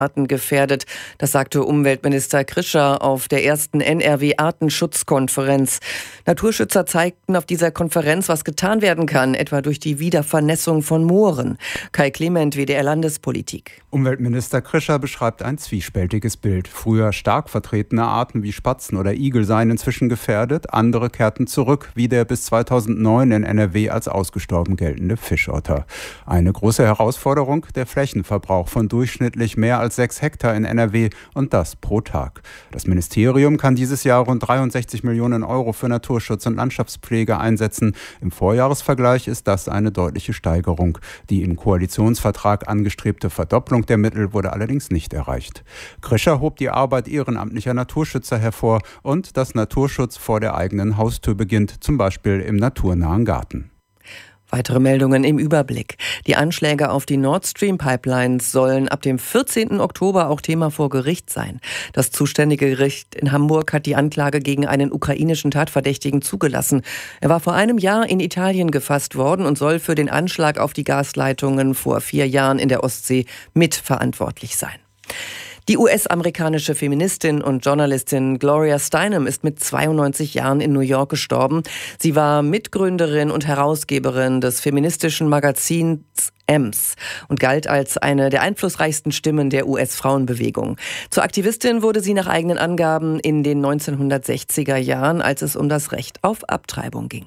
Arten gefährdet. Das sagte Umweltminister Krischer auf der ersten NRW-Artenschutzkonferenz. Naturschützer zeigten auf dieser Konferenz, was getan werden kann, etwa durch die Wiedervernässung von Mooren. Kai Clement, WDR Landespolitik. Umweltminister Krischer beschreibt ein zwiespältiges Bild. Früher stark vertretene Arten wie Spatzen oder Igel seien inzwischen gefährdet. Andere kehrten zurück, wie der bis 2009 in NRW als ausgestorben geltende Fischotter. Eine große Herausforderung, der Flächenverbrauch von durchschnittlich mehr als 6 Hektar in NRW und das pro Tag. Das Ministerium kann dieses Jahr rund 63 Millionen Euro für Naturschutz und Landschaftspflege einsetzen. Im Vorjahresvergleich ist das eine deutliche Steigerung. Die im Koalitionsvertrag angestrebte Verdopplung der Mittel wurde allerdings nicht erreicht. Krischer hob die Arbeit ehrenamtlicher Naturschützer hervor und dass Naturschutz vor der eigenen Haustür beginnt, zum Beispiel im naturnahen Garten. Weitere Meldungen im Überblick. Die Anschläge auf die Nord Stream Pipelines sollen ab dem 14. Oktober auch Thema vor Gericht sein. Das zuständige Gericht in Hamburg hat die Anklage gegen einen ukrainischen Tatverdächtigen zugelassen. Er war vor einem Jahr in Italien gefasst worden und soll für den Anschlag auf die Gasleitungen vor 4 Jahren in der Ostsee mitverantwortlich sein. Die US-amerikanische Feministin und Journalistin Gloria Steinem ist mit 92 Jahren in New York gestorben. Sie war Mitgründerin und Herausgeberin des feministischen Magazins Ems und galt als eine der einflussreichsten Stimmen der US-Frauenbewegung. Zur Aktivistin wurde sie nach eigenen Angaben in den 1960er Jahren, als es um das Recht auf Abtreibung ging.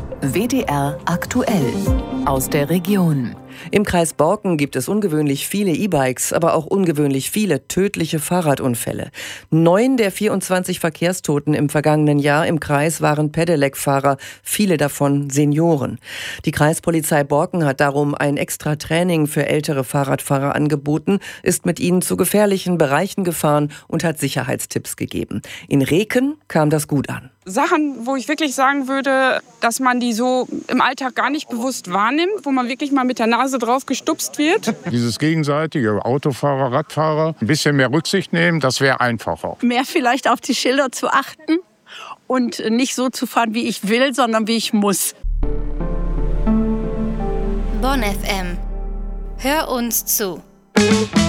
WDR aktuell aus der Region. Im Kreis Borken gibt es ungewöhnlich viele E-Bikes, aber auch ungewöhnlich viele tödliche Fahrradunfälle. 9 der 24 Verkehrstoten im vergangenen Jahr im Kreis waren Pedelec-Fahrer, viele davon Senioren. Die Kreispolizei Borken hat darum ein extra Training für ältere Fahrradfahrer angeboten, ist mit ihnen zu gefährlichen Bereichen gefahren und hat Sicherheitstipps gegeben. In Reken kam das gut an. Sachen, wo ich wirklich sagen würde, dass man die so im Alltag gar nicht bewusst wahrnimmt, wo man wirklich mal mit der Nase drauf gestupst wird. Dieses gegenseitige Autofahrer, Radfahrer, ein bisschen mehr Rücksicht nehmen, das wäre einfacher. Mehr vielleicht auf die Schilder zu achten und nicht so zu fahren, wie ich will, sondern wie ich muss. Bonn FM. Hör uns zu.